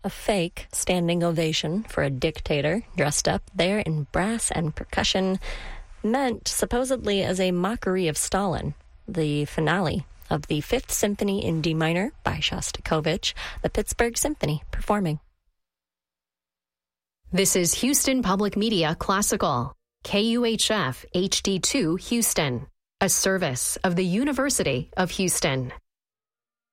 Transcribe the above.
A fake standing ovation for a dictator dressed up there in brass and percussion, meant supposedly as a mockery of Stalin. The finale of the Fifth Symphony in D minor by Shostakovich, the Pittsburgh Symphony performing. This is Houston Public Media Classical, KUHF HD2 Houston, a service of the University of Houston.